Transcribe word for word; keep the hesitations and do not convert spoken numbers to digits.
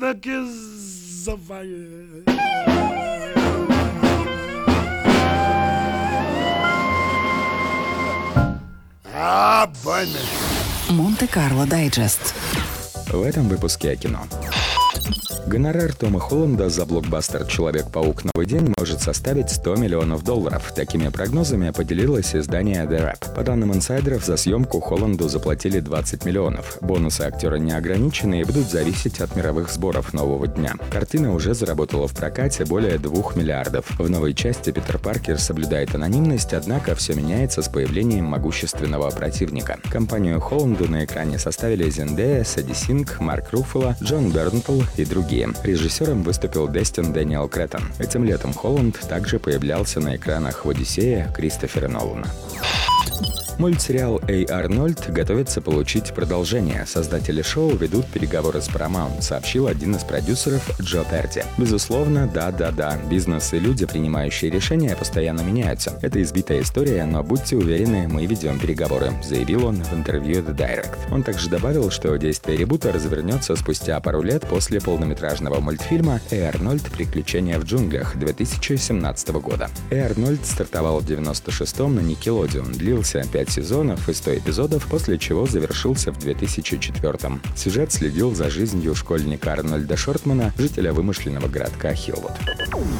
так и завоет. А, больно. Монте-Карло Дайджест. В этом выпуске о кино. Гонорар Тома Холланда за блокбастер «Человек-паук. Новый день» может составить сто миллионов долларов. Такими прогнозами поделилось издание The Wrap. По данным инсайдеров, за съемку Холланду заплатили двадцать миллионов. Бонусы актера не ограничены и будут зависеть от мировых сборов нового дня. Картина уже заработала в прокате более двух миллиардов. В новой части Питер Паркер соблюдает анонимность, однако все меняется с появлением могущественного противника. Компанию Холланду на экране составили Зендея, Сэдди Синг, Марк Руффало, Джон Бернтл и другие. Режиссером выступил Дестин Дэниел Кретон. Этим летом Холланд также появлялся на экранах в «Одиссее» Кристофера Нолана. Мультсериал «Эй Арнольд» готовится получить продолжение. Создатели шоу ведут переговоры с Paramount, сообщил один из продюсеров Джо Перди. Безусловно, да-да-да, бизнес и люди, принимающие решения, постоянно меняются. Это избитая история, но будьте уверены, мы ведем переговоры, заявил он в интервью The Direct. Он также добавил, что действие ребута развернется спустя пару лет после полнометражного мультфильма «Эй Арнольд. Приключения в джунглях» две тысячи семнадцатого года. «Эй Арнольд» стартовал в девяносто шестом на Nickelodeon, длился пять сезонов и сто эпизодов, после чего завершился в две тысячи четвёртом. Сюжет следил за жизнью школьника Арнольда Шортмана, жителя вымышленного городка Хиллвуд.